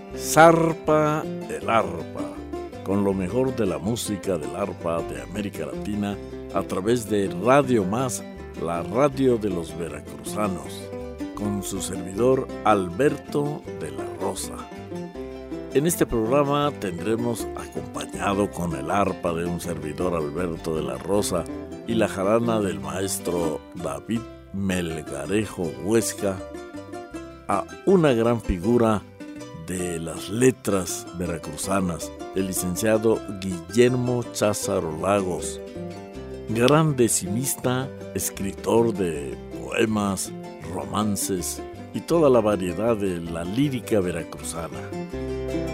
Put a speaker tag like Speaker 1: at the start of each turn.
Speaker 1: Zarpa el arpa, con lo mejor de la música del arpa de América Latina a través de Radio Más, la radio de los veracruzanos, con su servidor Alberto de la Rosa. En este programa tendremos, acompañado con el arpa de un servidor Alberto de la Rosa y la jarana del maestro David Melgarejo Huesca, a una gran figura de las letras veracruzanas, el licenciado Guillermo Cházaro Lagos, gran decimista, escritor de poemas, romances y toda la variedad de la lírica veracruzana.